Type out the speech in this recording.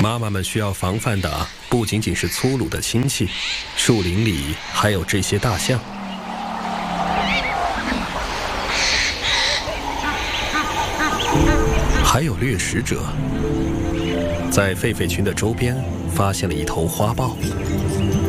妈妈们需要防范的不仅仅是粗鲁的亲戚，树林里还有这些大象。还有掠食者，在狒狒群的周边发现了一头花豹。